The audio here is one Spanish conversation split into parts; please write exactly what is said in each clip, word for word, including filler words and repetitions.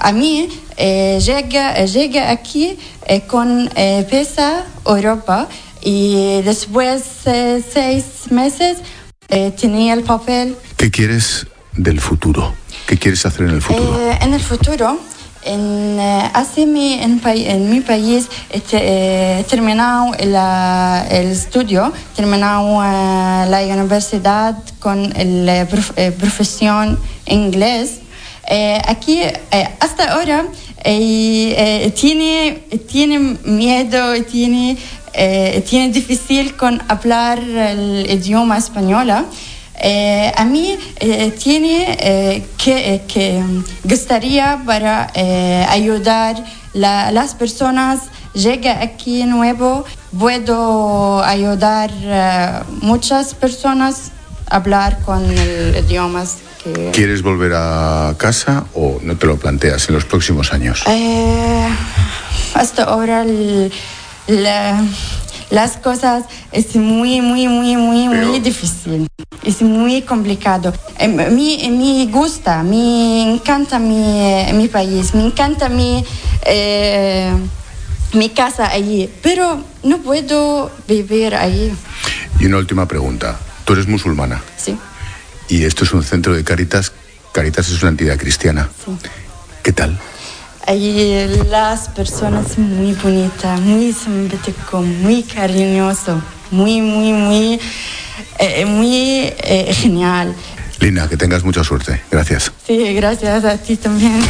a mí eh, llega, llega aquí eh, con eh, PESA Europa y después de eh, seis meses eh, tenía el papel. ¿Qué quieres del futuro? ¿Qué quieres hacer en el futuro? Eh, en el futuro, en, eh, hace mi, en, en mi país he eh, terminado la, el estudio, terminado eh, la universidad con la prof, eh, profesión inglés. Eh, aquí, eh, hasta ahora, eh, eh, tiene, tiene miedo, tiene, eh, tiene difícil con hablar el idioma español. Eh, a mí eh, tiene eh, que, eh, que gustaría para eh, ayudar a las personas. Llega aquí nuevo, puedo ayudar a uh, muchas personas a hablar con el idiomas. Que... ¿Quieres volver a casa o no te lo planteas en los próximos años? Eh, hasta ahora el, la, las cosas es muy, muy, muy, muy, Pero... muy difícil. Es muy complicado. Eh, me, me gusta, me encanta mi, mi país, me encanta mi, eh, mi casa allí, pero no puedo vivir allí. Y una última pregunta. ¿Tú eres musulmana? Sí. Y esto es un centro de Cáritas. Cáritas es una entidad cristiana. Sí. ¿Qué tal? Allí las personas muy bonitas, muy simpático, muy cariñoso, muy, muy, muy, eh, muy eh, genial. Lina, que tengas mucha suerte. Gracias. Sí, gracias a ti también.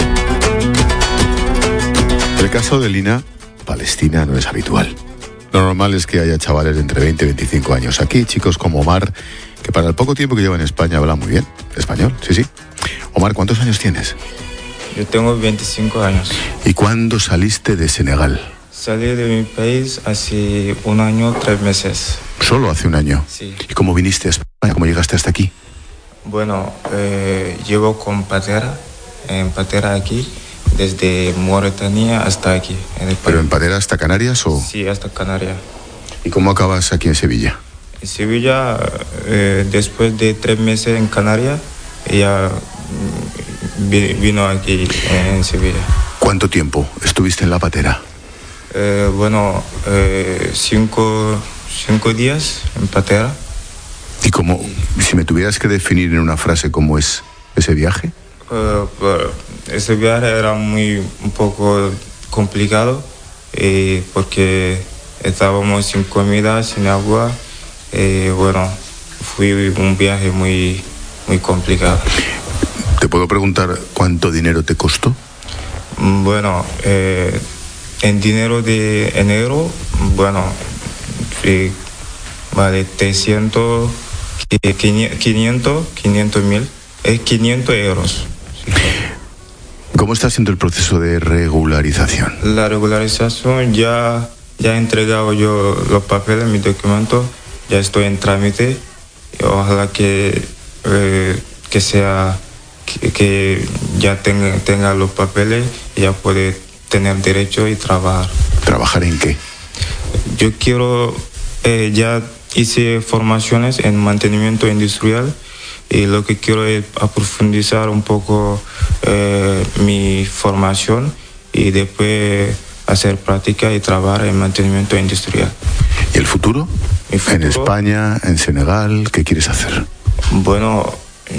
El caso de Lina, Palestina, no es habitual. Lo normal es que haya chavales de entre veinte y veinticinco años. Aquí, chicos como Omar, que para el poco tiempo que lleva en España habla muy bien español, sí, sí. Omar, ¿cuántos años tienes? Yo tengo veinticinco años. ¿Y cuándo saliste de Senegal? Salí de mi país hace un año, tres meses. ¿Solo hace un año? Sí. ¿Y cómo viniste a España? ¿Cómo llegaste hasta aquí? Bueno, eh, llevo con patera, en patera aquí, desde Mauritania hasta aquí. En el ¿Pero en patera hasta Canarias o...? Sí, hasta Canarias. ¿Y cómo acabas aquí en Sevilla? En Sevilla, eh, después de tres meses en Canarias, ella vino aquí en Sevilla. ¿Cuánto tiempo estuviste en la patera? Eh, bueno, eh, cinco, cinco días en patera. ¿Y cómo, si me tuvieras que definir en una frase cómo es ese viaje? Uh, ese viaje era muy, un poco complicado eh, porque estábamos sin comida, sin agua. Eh, bueno, fue un viaje muy, muy complicado. ¿Te puedo preguntar cuánto dinero te costó? Bueno, eh, en dinero de enero, bueno, sí, vale trescientos, quinientos, quinientos mil, es quinientos euros. ¿Cómo está siendo el proceso de regularización? La regularización ya, ya he entregado yo los papeles, mis documentos, ya estoy en trámite. Ojalá que, eh, que sea, que, que ya tenga, tenga los papeles y ya puede tener derecho y trabajar. ¿Trabajar en qué? Yo quiero, eh, ya hice formaciones en mantenimiento industrial y lo que quiero es profundizar un poco eh, mi formación y después hacer práctica y trabajar en mantenimiento industrial. ¿Y el futuro? ¿Mi futuro? ¿En España, en Senegal? ¿Qué quieres hacer? Bueno,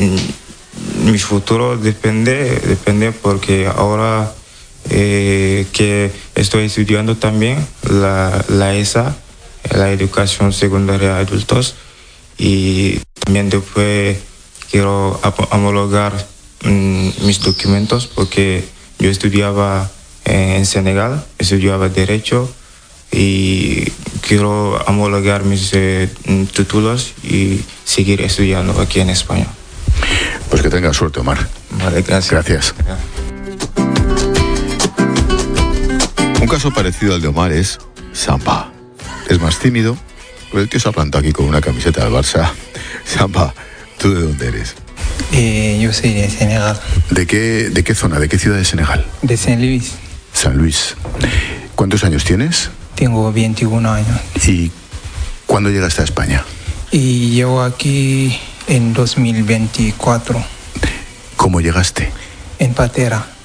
mi futuro depende, depende porque ahora eh, que estoy estudiando también la, la E S A, la educación secundaria de adultos, y también después quiero homologar mm, mis documentos porque yo estudiaba en Senegal, estudiaba Derecho y quiero homologar mis eh, títulos y seguir estudiando aquí en España. Pues que tengas suerte, Omar. Vale, gracias. Gracias. Ya. Un caso parecido al de Omar es Sampa. Es más tímido, pero el tío se ha plantado aquí con una camiseta del Barça. Sampa, ¿tú de dónde eres? Eh, yo soy de Senegal. ¿De qué, ¿De qué zona? ¿De qué ciudad de Senegal? De San Luis. San Luis. ¿Cuántos años tienes? Tengo veintiún años. ¿Y cuándo llegaste a España? Y llego aquí en dos mil veinticuatro. ¿Cómo llegaste? En patera.